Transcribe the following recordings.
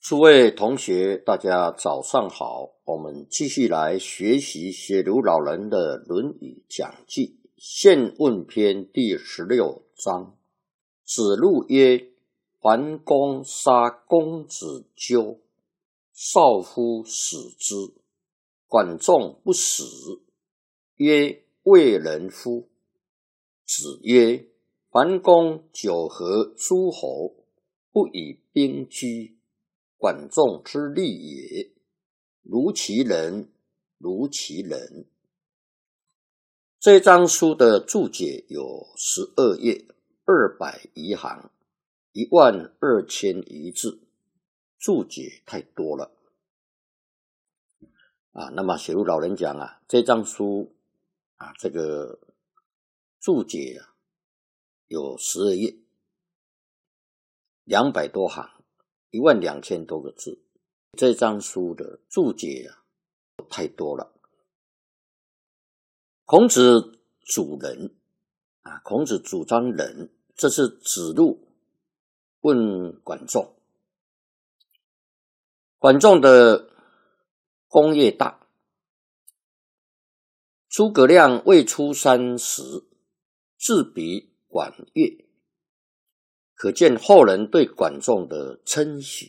诸位同学，大家早上好。我们继续来学习写刘老人的《论语讲记》宪问篇第16章。子路曰：桓公杀公子纠，少夫死之，管仲不死，曰：为人夫。子曰：桓公九合诸侯，不以兵居，管仲之利也。如其人，如其人。这章书的注解有12页，200余行，12000余字，注解太多了那么写入老人讲这章书这个注解有12页，200多行，12000多个字。这章书的注解太多了。孔子主仁孔子主张仁，这是子路问管仲。管仲的功业大，诸葛亮未出山时自比管乐，可见后人对管仲的称许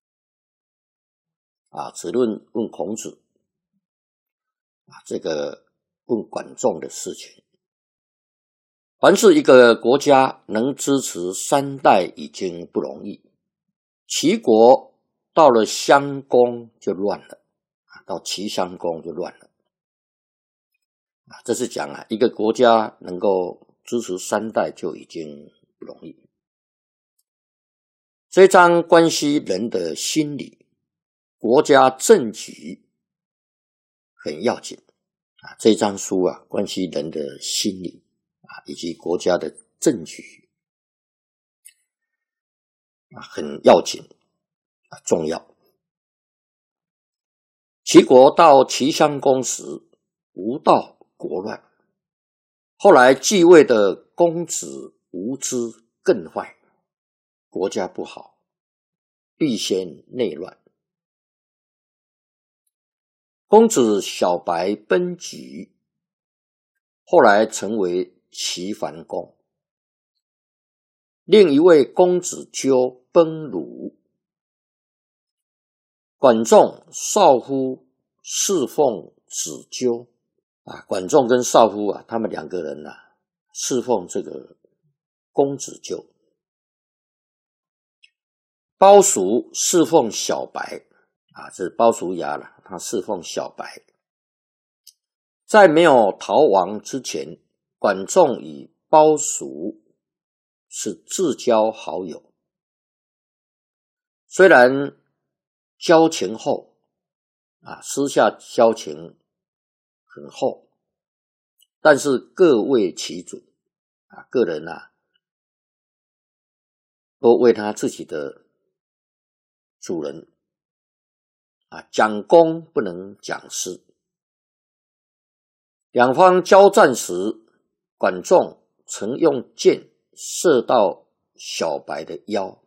子路问孔子这个问管仲的事情。凡是一个国家能支持3代已经不容易，齐国到了襄公就乱了到齐襄公就乱了这是讲一个国家能够支持3代就已经不容易。这一章关系人的心理，国家政局很要紧这一章书关系人的心理以及国家的政局很要紧重要。齐国到齐襄公时，吴道国乱，后来继位的公子无知更坏，国家不好，必先内乱。公子小白奔莒，后来成为齐桓公。另一位公子纠奔鲁，管仲、少夫侍奉子纠管仲跟少夫他们2个人侍奉这个公子纠。鲍叔侍奉小白这是鲍叔牙了，他侍奉小白。在没有逃亡之前，管仲与鲍叔是至交好友，虽然交情厚私下交情很厚，但是各为其主个人都为他自己的主人讲公不能讲私。两方交战时，管仲曾用箭射到小白的腰，